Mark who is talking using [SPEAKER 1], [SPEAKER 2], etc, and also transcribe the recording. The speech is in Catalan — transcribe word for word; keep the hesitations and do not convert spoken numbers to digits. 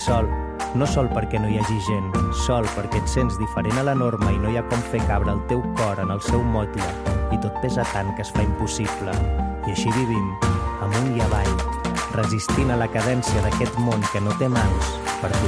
[SPEAKER 1] sol. No sol perquè no hi hagi gent, sol perquè et sents diferent a la norma i no hi ha com fer cabre el teu cor en el seu motlle i tot pesa tant que es fa impossible. I així vivim, amunt i avall, resistint a la cadència d'aquest món que no té mans per